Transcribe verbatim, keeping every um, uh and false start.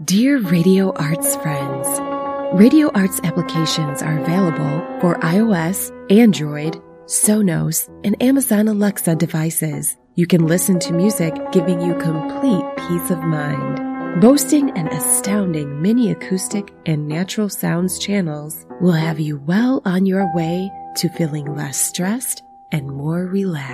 Dear Radio Arts friends, Radio Arts applications are available for iOS, Android, Sonos, and Amazon Alexa devices. You can listen to music, giving you complete peace of mind. Boasting an astounding mini acoustic and natural sounds channels will have you well on your way to feeling less stressed and more relaxed.